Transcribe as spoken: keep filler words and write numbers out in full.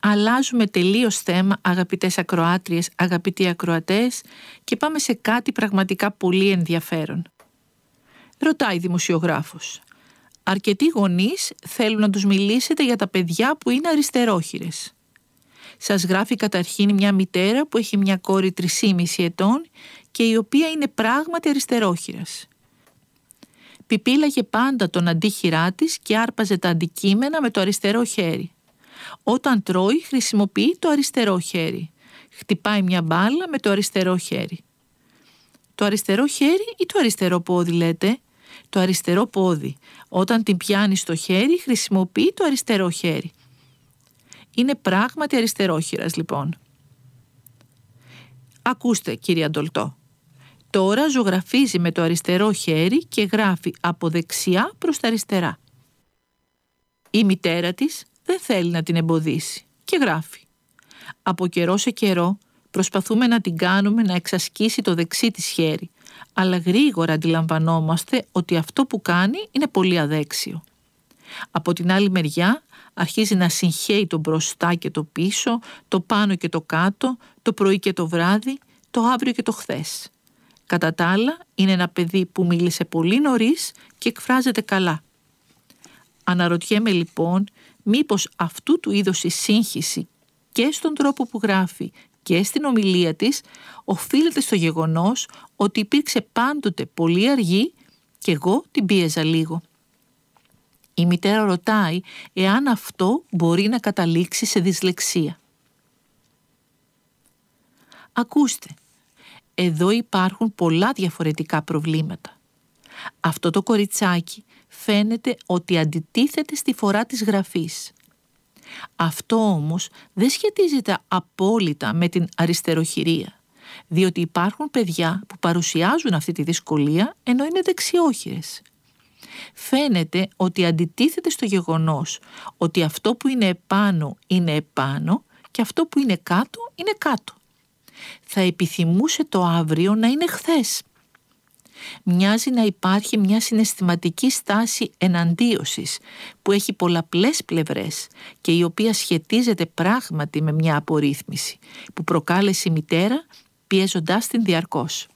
Αλλάζουμε τελείως θέμα, αγαπητές ακροάτριες, αγαπητοί ακροατές, και πάμε σε κάτι πραγματικά πολύ ενδιαφέρον. Ρωτάει η δημοσιογράφος. Αρκετοί γονείς θέλουν να τους μιλήσετε για τα παιδιά που είναι αριστερόχειρες. Σας γράφει καταρχήν μια μητέρα που έχει μια κόρη τρισήμισι ετών και η οποία είναι πράγματι αριστερόχειρας. Πιπίλαγε πάντα τον αντίχειρά της και άρπαζε τα αντικείμενα με το αριστερό χέρι. Όταν τρώει χρησιμοποιεί το αριστερό χέρι. Χτυπάει μια μπάλα με το αριστερό χέρι. Το αριστερό χέρι ή το αριστερό πόδι λέτε? Το αριστερό πόδι. Όταν την πιάνει στο χέρι χρησιμοποιεί το αριστερό χέρι. Είναι πράγματι αριστερόχειρας λοιπόν. Ακούστε κύριε Αντολτό. Τώρα ζωγραφίζει με το αριστερό χέρι και γράφει από δεξιά προς τα αριστερά. Η μητέρα της δεν θέλει να την εμποδίσει και γράφει. Από καιρό σε καιρό προσπαθούμε να την κάνουμε να εξασκήσει το δεξί της χέρι, αλλά γρήγορα αντιλαμβανόμαστε ότι αυτό που κάνει είναι πολύ αδέξιο. Από την άλλη μεριά αρχίζει να συγχέει το μπροστά και το πίσω, το πάνω και το κάτω, το πρωί και το βράδυ, το αύριο και το χθες. Κατά τα άλλα, είναι ένα παιδί που μίλησε πολύ νωρίς και εκφράζεται καλά. Αναρωτιέμαι λοιπόν μήπως αυτού του είδους η σύγχυση και στον τρόπο που γράφει και στην ομιλία της οφείλεται στο γεγονός ότι υπήρξε πάντοτε πολύ αργή και εγώ την πίεζα λίγο. Η μητέρα ρωτάει εάν αυτό μπορεί να καταλήξει σε δυσλεξία. Ακούστε, εδώ υπάρχουν πολλά διαφορετικά προβλήματα. Αυτό το κοριτσάκι φαίνεται ότι αντιτίθεται στη φορά της γραφής. Αυτό όμως δεν σχετίζεται απόλυτα με την αριστεροχειρία, διότι υπάρχουν παιδιά που παρουσιάζουν αυτή τη δυσκολία ενώ είναι δεξιόχειρες. Φαίνεται ότι αντιτίθεται στο γεγονός ότι αυτό που είναι επάνω είναι επάνω και αυτό που είναι κάτω είναι κάτω. Θα επιθυμούσε το αύριο να είναι χθες. Μοιάζει να υπάρχει μια συναισθηματική στάση εναντίωσης που έχει πολλαπλές πλευρές και η οποία σχετίζεται πράγματι με μια απορρίθμιση που προκάλεσε η μητέρα πιέζοντάς την διαρκώς.